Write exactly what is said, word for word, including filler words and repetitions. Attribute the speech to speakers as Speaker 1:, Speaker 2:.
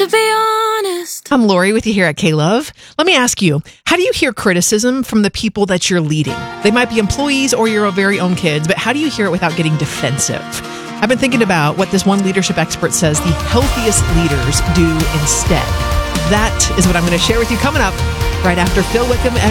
Speaker 1: to be honest.
Speaker 2: I'm Lori with you here at K-Love. Let me ask you, how do you hear criticism from the people that you're leading? They might be employees or your very own kids, but how do you hear it without getting defensive? I've been thinking about what this one leadership expert says the healthiest leaders do instead. That is what I'm going to share with you coming up right after Phil Wickham and